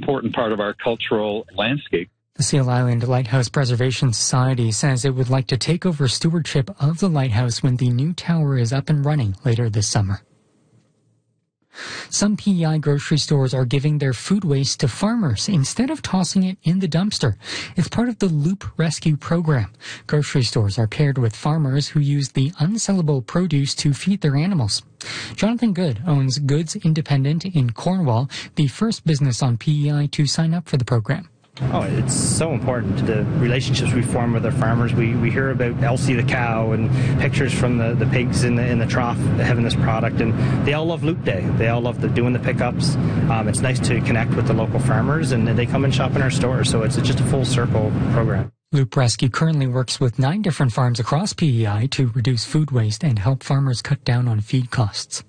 important part of our cultural landscape. The Seal Island Lighthouse Preservation Society says it would like to take over stewardship of the lighthouse when the new tower is up and running later this summer. Some PEI grocery stores are giving their food waste to farmers instead of tossing it in the dumpster. It's part of the Loop Rescue program. Grocery stores are paired with farmers who use the unsellable produce to feed their animals. Jonathan Good owns Goods Independent in Cornwall, the first business on PEI to sign up for the program. Oh, it's so important, the relationships we form with our farmers. We hear about Elsie the cow and pictures from the pigs in the trough having this product, and they all love Loop Day. They all love doing the pickups. It's nice to connect with the local farmers, and they come and shop in our store, so it's just a full circle program. Loop Rescue currently works with 9 different farms across PEI to reduce food waste and help farmers cut down on feed costs.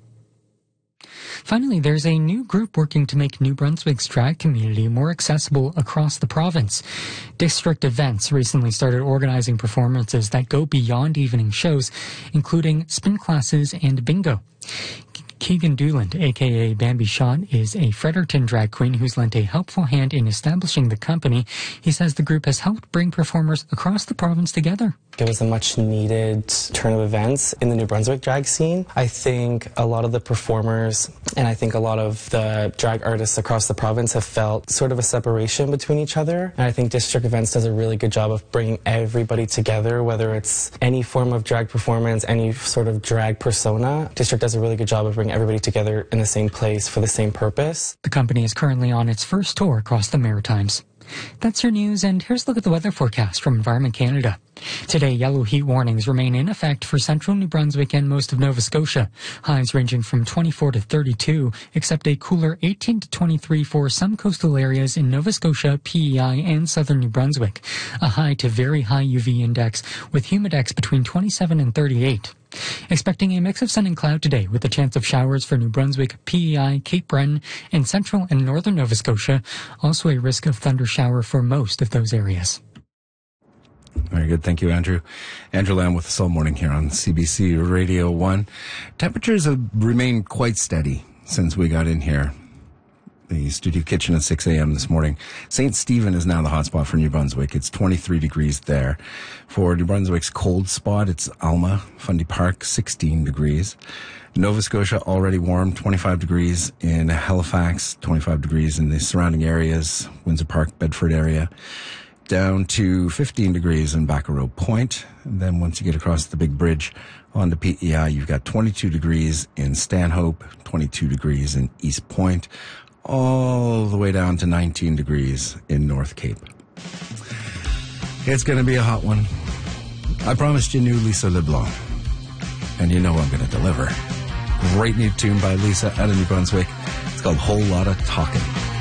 Finally, there's a new group working to make New Brunswick's drag community more accessible across the province. District Events recently started organizing performances that go beyond evening shows, including spin classes and bingo. Keegan Dooland, a.k.a. Bambi Shot, is a Fredericton drag queen who's lent a helpful hand in establishing the company. He says the group has helped bring performers across the province together. It was a much-needed turn of events in the New Brunswick drag scene. I think a lot of the performers and I think a lot of the drag artists across the province have felt sort of a separation between each other. And I think District Events does a really good job of bringing everybody together, whether it's any form of drag performance, any sort of drag persona. District does a really good job of bringing everybody together in the same place for the same purpose. The company is currently on its first tour across the Maritimes. That's your news, and here's a look at the weather forecast from Environment Canada. Today, yellow heat warnings remain in effect for central New Brunswick and most of Nova Scotia. Highs ranging from 24 to 32, except a cooler 18 to 23 for some coastal areas in Nova Scotia, PEI, and southern New Brunswick. A high to very high UV index with humidex between 27 and 38. Expecting a mix of sun and cloud today with a chance of showers for New Brunswick, PEI, Cape Breton, and central and northern Nova Scotia. Also a risk of thunder shower for most of those areas. Very good. Thank you, Andrew. Andrew Lamb with us all morning here on CBC Radio 1. Temperatures have remained quite steady since we got in here. The studio kitchen at 6 a.m. this morning. St. Stephen is now the hotspot for New Brunswick. It's 23 degrees there. For New Brunswick's cold spot, it's Alma, Fundy Park, 16 degrees. Nova Scotia already warm, 25 degrees in Halifax, 25 degrees in the surrounding areas, Windsor Park, Bedford area. Down to 15 degrees in Bacquareau Point. And then once you get across the big bridge onto PEI, you've got 22 degrees in Stanhope, 22 degrees in East Point, all the way down to 19 degrees in North Cape. It's going to be a hot one. I promised you new Lisa LeBlanc, and you know I'm going to deliver. Great new tune by Lisa out of New Brunswick. It's called Whole Lotta Talkin'.